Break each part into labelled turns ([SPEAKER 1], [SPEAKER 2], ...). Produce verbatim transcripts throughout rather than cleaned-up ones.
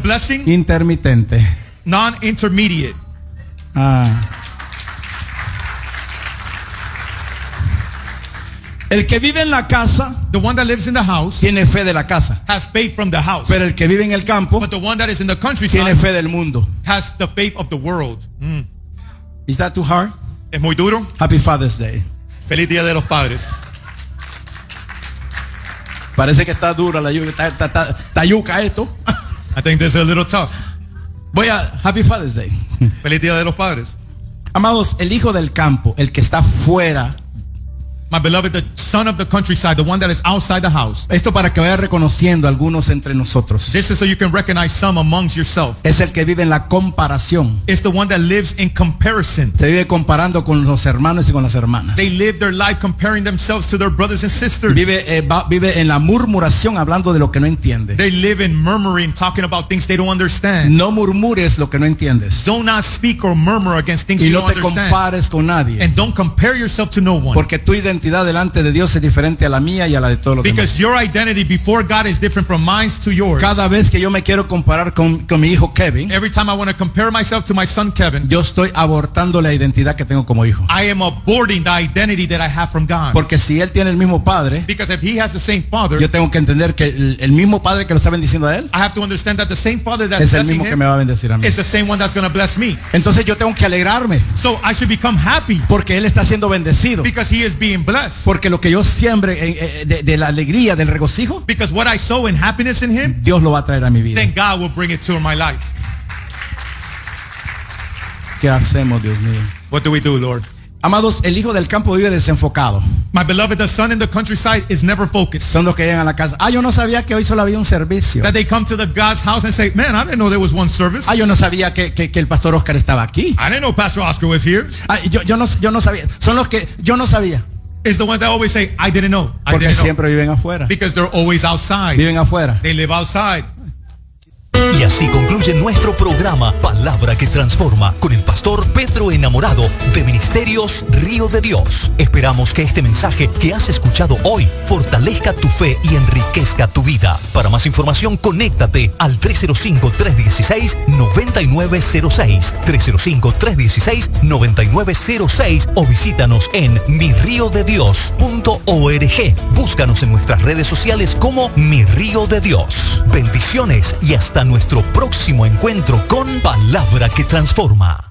[SPEAKER 1] blessing?
[SPEAKER 2] Intermitente.
[SPEAKER 1] Non-intermediate.
[SPEAKER 2] Ah. El que vive en la casa,
[SPEAKER 1] the one that lives in the house,
[SPEAKER 2] tiene fe de la casa.
[SPEAKER 1] has faith from the house.
[SPEAKER 2] Pero el que vive en el campo,
[SPEAKER 1] But the one that is in the countryside,
[SPEAKER 2] tiene fe del mundo.
[SPEAKER 1] has the faith of the world. Mm.
[SPEAKER 2] Is that too hard?
[SPEAKER 1] ¿Es muy duro?
[SPEAKER 2] Happy Father's Day.
[SPEAKER 1] Feliz Día de los Padres.
[SPEAKER 2] Parece que está dura la yuca, está, está, está, está yuca esto.
[SPEAKER 1] I think this is a little tough.
[SPEAKER 2] Voy a Happy Father's Day.
[SPEAKER 1] Feliz Día de los Padres.
[SPEAKER 2] Amados, el hijo del campo, el que está fuera.
[SPEAKER 1] My beloved, the son of the countryside, the one that is outside the house.
[SPEAKER 2] Esto para que vaya reconociendo algunos entre nosotros.
[SPEAKER 1] This is so you can recognize some amongst yourself.
[SPEAKER 2] Es el que vive en la comparación.
[SPEAKER 1] It's the one that lives in comparison.
[SPEAKER 2] Se vive comparando con los hermanos y con las hermanas.
[SPEAKER 1] They live their life comparing themselves to their brothers and sisters.
[SPEAKER 2] Vive, eh, va, vive en la murmuración hablando de lo que no entiende.
[SPEAKER 1] They live in murmuring, talking about things they don't understand.
[SPEAKER 2] No murmures lo que no entiendes.
[SPEAKER 1] Do not speak or murmur against things
[SPEAKER 2] Y
[SPEAKER 1] you
[SPEAKER 2] no
[SPEAKER 1] don't
[SPEAKER 2] te
[SPEAKER 1] understand.
[SPEAKER 2] compares con nadie.
[SPEAKER 1] And don't compare yourself to no one.
[SPEAKER 2] Porque tu identidad delante de Dios es diferente a la mía y a la de todos los demás.
[SPEAKER 1] Because your identity before God is different from mine to yours.
[SPEAKER 2] Cada vez que yo me quiero comparar con, con mi hijo Kevin,
[SPEAKER 1] Every time I want to compare myself to my son Kevin,
[SPEAKER 2] yo estoy abortando la identidad que tengo como hijo.
[SPEAKER 1] I am aborting the identity that I have from God.
[SPEAKER 2] Porque si él tiene el mismo padre,
[SPEAKER 1] Because if he has the same father,
[SPEAKER 2] yo tengo que entender que el, el mismo padre que lo está bendiciendo a él
[SPEAKER 1] I have to understand that the same father that's
[SPEAKER 2] es el
[SPEAKER 1] blessing
[SPEAKER 2] mismo que
[SPEAKER 1] him
[SPEAKER 2] me va a bendecir a mí.
[SPEAKER 1] is the same one that's going to bless me.
[SPEAKER 2] Entonces yo tengo que alegrarme
[SPEAKER 1] So I should become happy
[SPEAKER 2] porque él está siendo bendecido.
[SPEAKER 1] because he is being blessed.
[SPEAKER 2] Porque lo que yo siembre en, eh, de, de la alegría, del regocijo,
[SPEAKER 1] Because what I sow in happiness in him,
[SPEAKER 2] Dios lo va a traer a mi vida.
[SPEAKER 1] then God will bring it to my life.
[SPEAKER 2] ¿Qué hacemos, Dios mío?
[SPEAKER 1] What do we do, Lord?
[SPEAKER 2] Amados, el hijo del campo vive desenfocado.
[SPEAKER 1] My beloved, the son in the countryside is never focused.
[SPEAKER 2] Son los que llegan a la casa. Ah, yo no sabía que hoy solo había un servicio.
[SPEAKER 1] That they come to the God's house and say, man, I didn't know there was one service.
[SPEAKER 2] Ah, yo no sabía que, que, que el pastor Oscar estaba aquí.
[SPEAKER 1] I didn't know Pastor Oscar was here.
[SPEAKER 2] Ah, yo, yo, no, yo no sabía. Son los que yo no sabía.
[SPEAKER 1] It's the ones that always say, I didn't know. I
[SPEAKER 2] Porque
[SPEAKER 1] didn't know.
[SPEAKER 2] siempre viven afuera.
[SPEAKER 1] Because they're always outside.
[SPEAKER 2] Viven afuera.
[SPEAKER 1] They live outside.
[SPEAKER 3] Y así concluye nuestro programa Palabra que Transforma con el pastor Pedro Enamorado de Ministerios Río de Dios. Esperamos que este mensaje que has escuchado hoy fortalezca tu fe y enriquezca tu vida. Para más información, conéctate al tres cero cinco, tres uno seis, nueve nueve cero seis, tres cero cinco, tres uno seis, nueve nueve cero seis o visítanos en mi río de dios punto org. Búscanos en nuestras redes sociales como Mi Río de Dios. Bendiciones y hasta nuestro próximo encuentro con Palabra que Transforma.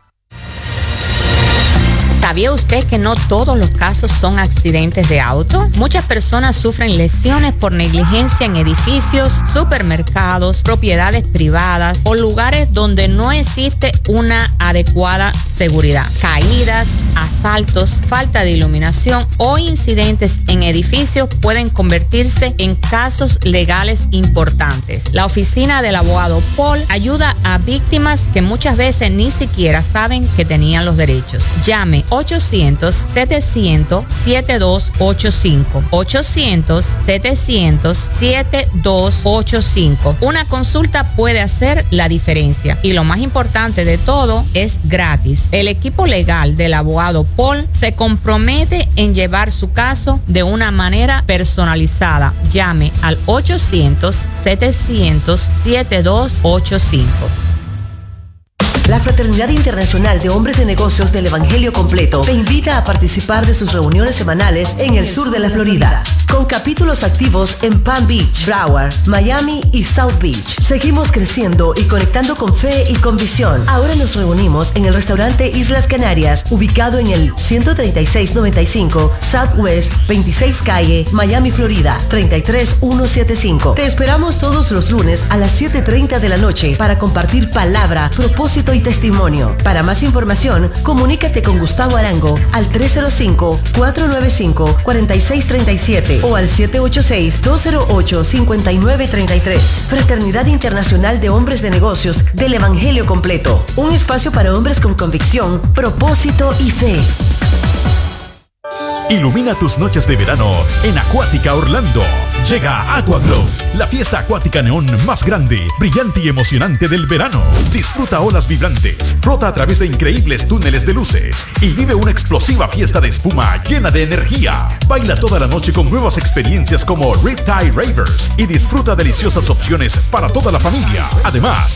[SPEAKER 4] ¿Sabía usted que no todos los casos son accidentes de auto? Muchas personas sufren lesiones por negligencia en edificios, supermercados, propiedades privadas o lugares donde no existe una adecuada seguridad. Caídas, asaltos, falta de iluminación o incidentes en edificios pueden convertirse en casos legales importantes. La oficina del abogado Paul ayuda a víctimas que muchas veces ni siquiera saben que tenían los derechos. Llame ochocientos, setecientos, setenta y dos ochenta y cinco. ochocientos, setecientos, setenta y dos ochenta y cinco. Una consulta puede hacer la diferencia y lo más importante de todo es gratis. El equipo legal del abogado Paul se compromete en llevar su caso de una manera personalizada. Llame al ochocientos, setecientos, setenta y dos ochenta y cinco.
[SPEAKER 5] La Fraternidad Internacional de Hombres de Negocios del Evangelio Completo te invita a participar de sus reuniones semanales en el sur de la Florida, con capítulos activos en Palm Beach, Broward, Miami y South Beach. Seguimos creciendo y conectando con fe y con visión. Ahora nos reunimos en el restaurante Islas Canarias, ubicado en el ciento treinta y seis noventa y cinco Southwest veintiséis Calle, Miami, Florida, treinta y tres mil ciento setenta y cinco. Te esperamos todos los lunes a las siete y treinta de la noche para compartir palabra, propósito y testimonio. Para más información, comunícate con Gustavo Arango al tres cero cinco, cuatro nueve cinco, cuatro seis tres siete o al siete ocho seis, dos cero ocho, cinco nueve tres tres. Fraternidad Internacional de Hombres de Negocios del Evangelio Completo. Un espacio para hombres con convicción, propósito y fe.
[SPEAKER 6] Ilumina tus noches de verano en Acuática Orlando. Llega Aquaglow, la fiesta acuática neón más grande, brillante y emocionante del verano. Disfruta olas vibrantes, flota a través de increíbles túneles de luces y vive una explosiva fiesta de espuma llena de energía. Baila toda la noche con nuevas experiencias como Riptide Ravers y disfruta deliciosas opciones para toda la familia. Además,